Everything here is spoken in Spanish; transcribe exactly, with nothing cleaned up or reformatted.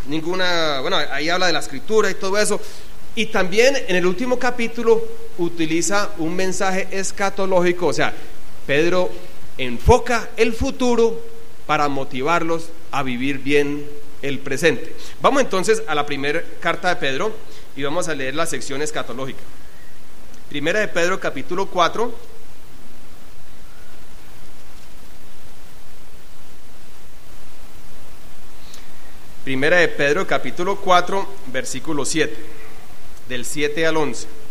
ninguna, bueno, ahí habla de la escritura y todo eso. Y también en el último capítulo utiliza un mensaje escatológico, o sea, Pedro enfoca el futuro para motivarlos a vivir bien el presente. Vamos entonces a la primera carta de Pedro y vamos a leer la sección escatológica. Primera de Pedro, capítulo cuatro. Primera de Pedro, capítulo cuatro, versículo siete, del siete al once.